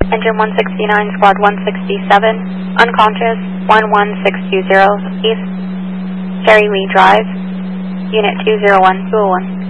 Engine 169, Squad 167, unconscious, 11620 East Cherry Lee Drive, Unit 201, 201.